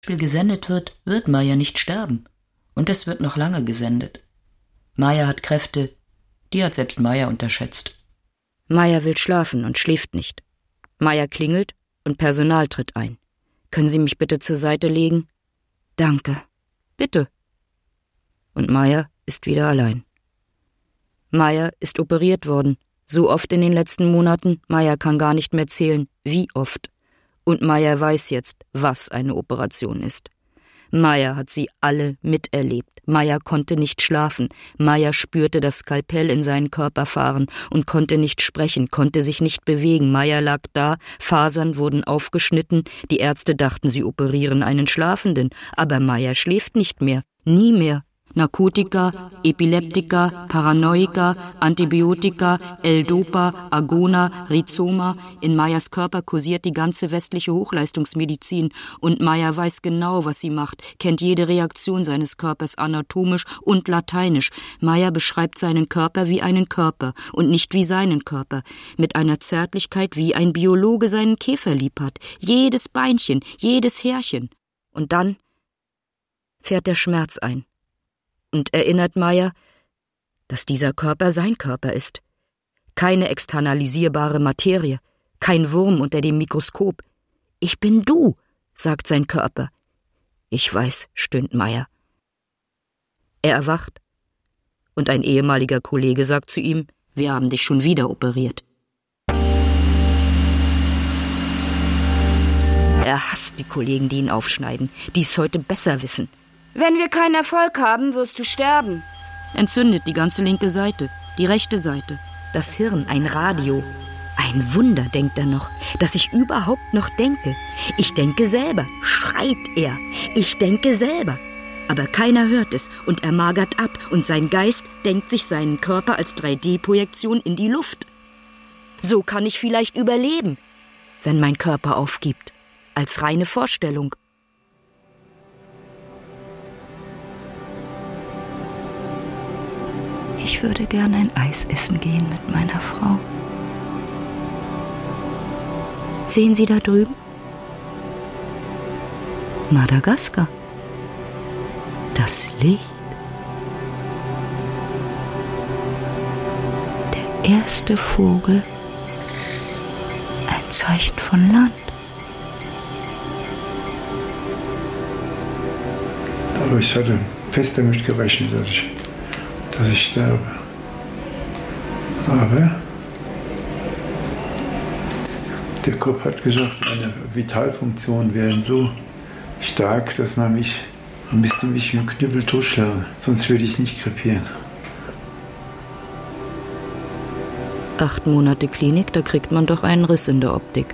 gesendet wird, wird Maya nicht sterben. Und es wird noch lange gesendet. Maya hat Kräfte, die hat selbst Maya unterschätzt. Maya will schlafen und schläft nicht. Maya klingelt und Personal tritt ein. Können Sie mich bitte zur Seite legen? Danke. Bitte. Und Maya ist wieder allein. Maya ist operiert worden. So oft in den letzten Monaten, Maya kann gar nicht mehr zählen, wie oft. Und Maya weiß jetzt, was eine Operation ist. Maya hat sie alle miterlebt. Maya konnte nicht schlafen. Maya spürte das Skalpell in seinen Körper fahren und konnte nicht sprechen, konnte sich nicht bewegen. Maya lag da, Fasern wurden aufgeschnitten. Die Ärzte dachten, sie operieren einen Schlafenden. Aber Maya schläft nicht mehr. Nie mehr. Narkotika, Epileptika, Paranoika, Antibiotika, L-Dopa, Agona, Rhizoma. In Mayas Körper kursiert die ganze westliche Hochleistungsmedizin und Maya weiß genau, was sie macht, kennt jede Reaktion seines Körpers anatomisch und lateinisch. Maya beschreibt seinen Körper wie einen Körper und nicht wie seinen Körper, mit einer Zärtlichkeit, wie ein Biologe seinen Käfer lieb hat. Jedes Beinchen, jedes Härchen. Und dann fährt der Schmerz ein. Und erinnert Maya, dass dieser Körper sein Körper ist. Keine externalisierbare Materie, kein Wurm unter dem Mikroskop. »Ich bin du«, sagt sein Körper. »Ich weiß«, stöhnt Maya. Er erwacht und ein ehemaliger Kollege sagt zu ihm, »Wir haben dich schon wieder operiert.« Er hasst die Kollegen, die ihn aufschneiden, die es heute besser wissen. »Wenn wir keinen Erfolg haben, wirst du sterben.« Entzündet die ganze linke Seite, die rechte Seite. Das Hirn, ein Radio. Ein Wunder, denkt er noch, dass ich überhaupt noch denke. Ich denke selber, schreit er. Ich denke selber. Aber keiner hört es und er magert ab und sein Geist denkt sich seinen Körper als 3D-Projektion in die Luft. So kann ich vielleicht überleben, wenn mein Körper aufgibt. Als reine Vorstellung. Ich würde gern ein Eis essen gehen mit meiner Frau. Sehen Sie da drüben? Madagaskar. Das Licht. Der erste Vogel. Ein Zeichen von Land. Aber ich hatte fest damit gerechnet, dass ich sterbe. Aber der Kopf hat gesagt, meine Vitalfunktionen wären so stark, dass man müsste mich mit dem Knüppel totschlagen, sonst würde ich nicht krepieren. 8 Monate Klinik, da kriegt man doch einen Riss in der Optik.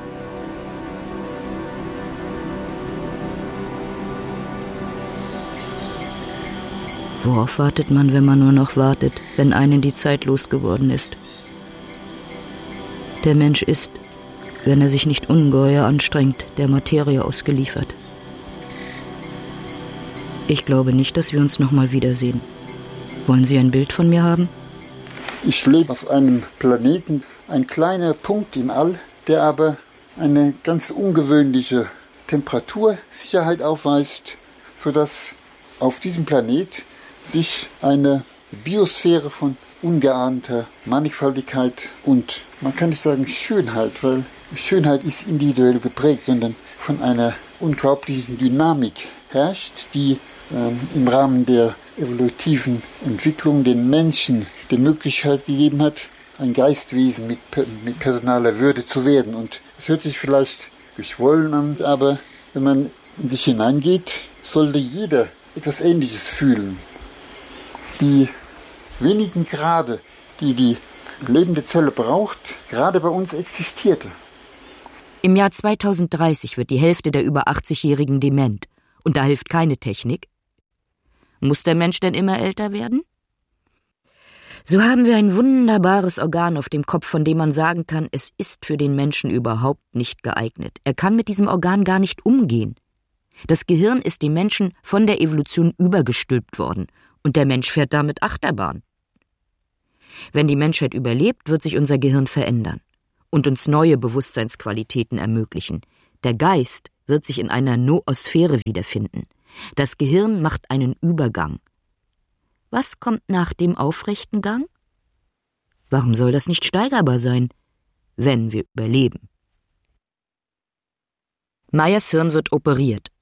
Worauf wartet man, wenn man nur noch wartet, wenn einen die Zeit losgeworden ist? Der Mensch ist, wenn er sich nicht ungeheuer anstrengt, der Materie ausgeliefert. Ich glaube nicht, dass wir uns noch mal wiedersehen. Wollen Sie ein Bild von mir haben? Ich lebe auf einem Planeten, ein kleiner Punkt im All, der aber eine ganz ungewöhnliche Temperatursicherheit aufweist, sodass auf diesem Planet sich eine Biosphäre von ungeahnter Mannigfaltigkeit und man kann nicht sagen Schönheit, weil Schönheit ist individuell geprägt, sondern von einer unglaublichen Dynamik herrscht, die im Rahmen der evolutiven Entwicklung den Menschen die Möglichkeit gegeben hat, ein Geistwesen mit personaler Würde zu werden. Und es hört sich vielleicht geschwollen an, aber wenn man in sich hineingeht, sollte jeder etwas Ähnliches fühlen. Die wenigen Grade, die die lebende Zelle braucht, gerade bei uns existierte. Im Jahr 2030 wird die Hälfte der über 80-Jährigen dement. Und da hilft keine Technik. Muss der Mensch denn immer älter werden? So haben wir ein wunderbares Organ auf dem Kopf, von dem man sagen kann, es ist für den Menschen überhaupt nicht geeignet. Er kann mit diesem Organ gar nicht umgehen. Das Gehirn ist dem Menschen von der Evolution übergestülpt worden. Und der Mensch fährt damit Achterbahn. Wenn die Menschheit überlebt, wird sich unser Gehirn verändern und uns neue Bewusstseinsqualitäten ermöglichen. Der Geist wird sich in einer Noosphäre wiederfinden. Das Gehirn macht einen Übergang. Was kommt nach dem aufrechten Gang? Warum soll das nicht steigerbar sein, wenn wir überleben? Meyers Hirn wird operiert.